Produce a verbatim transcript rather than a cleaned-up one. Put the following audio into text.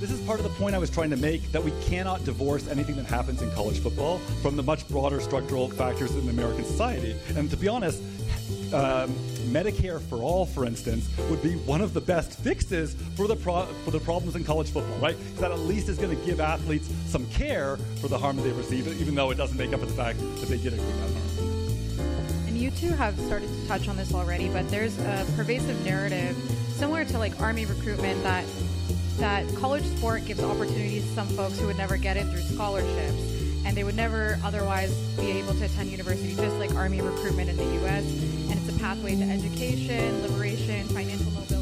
this is part of the point I was trying to make, that we cannot divorce anything that happens in college football from the much broader structural factors in American society. And to be honest, um, Medicare for all, for instance, would be one of the best fixes for the pro- for the problems in college football, right? Because that at least is going to give athletes some care for the harm that they receive, even though it doesn't make up for the fact that they did accrue that harm. And you two have started to touch on this already, but there's a pervasive narrative similar to like Army recruitment that that college sport gives opportunities to some folks who would never get it through scholarships, and they would never otherwise be able to attend university, just like Army recruitment in the U S. And it's a pathway to education, liberation, financial mobility.